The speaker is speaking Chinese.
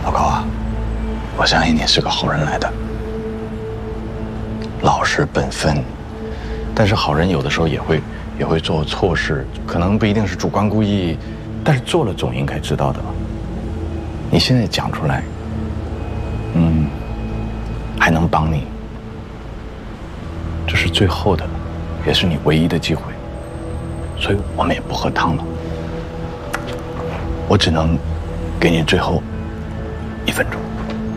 老高啊，我相信你是个好人来的，老实本分。但是好人有的时候也会做错事，可能不一定是主观故意，但是做了总应该知道的。你现在讲出来，还能帮你，这是最后的，也是你唯一的机会，所以我们也不喝汤了。我只能给你最后1分钟。